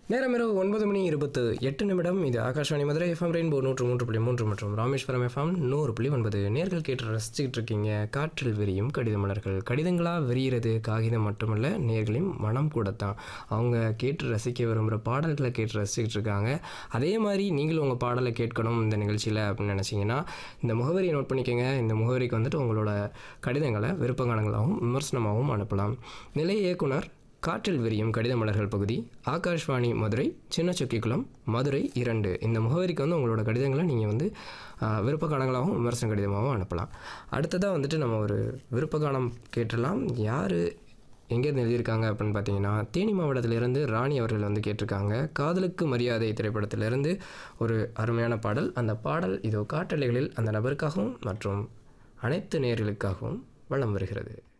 நேரம் இரவு 9:28 இது ஆகாஷ்வாணி மதுரை எஃப்எம் ரெயின்போ 103.3 மற்றும் ராமேஸ்வரம் எஃப்எம் 100.9. நேர்கள் கேட்டு ரசிச்சுக்கிட்டு இருக்கீங்க காற்றில் விரியும் கடித மலர்கள். கடிதங்களாக விரிகிறது காகிதம் மட்டுமல்ல, நேர்களின் மனம் கூடத்தான். அவங்க கேட்டு ரசிக்க விரும்புகிற பாடல்களை கேட்டு ரசிச்சுக்கிட்டு இருக்காங்க. அதே மாதிரி நீங்களும் உங்கள் பாடலை கேட்கணும் இந்த நிகழ்ச்சியில் அப்படின்னு நினச்சிங்கன்னா இந்த முகவரியை நோட் பண்ணிக்கோங்க. இந்த முகவரிக்கு வந்துட்டு உங்களோட கடிதங்களை விருப்பகானங்களாகவும் விமர்சனமாகவும் அனுப்பலாம். நிலைய இயக்குனர், காற்றில் விரியும் கடித மலர்கள் பகுதி, ஆகாஷ்வாணி மதுரை, சின்னச்சொக்கிக்குளம், மதுரை 2. இந்த முகவரிக்கு வந்து உங்களோட கடிதங்களை நீங்கள் வந்து விருப்பகானங்களாகவும் விமர்சன கடிதமாகவும் அனுப்பலாம். அடுத்ததாக வந்துட்டு நம்ம ஒரு விருப்பகானம் கேட்டுடலாம். யார் எங்கேருந்து எழுதியிருக்காங்க அப்படின்னு பார்த்தீங்கன்னா, தேனி மாவட்டத்திலிருந்து ராணி அவர்கள் வந்து கேட்டிருக்காங்க. காதலுக்கு மரியாதை திரைப்படத்திலிருந்து ஒரு அருமையான பாடல். அந்த பாடல் இதோ காற்றலைகளில் அந்த நபருக்காகவும் மற்றும் அனைத்து நேயர்களுக்காகவும் வலம் வருகிறது.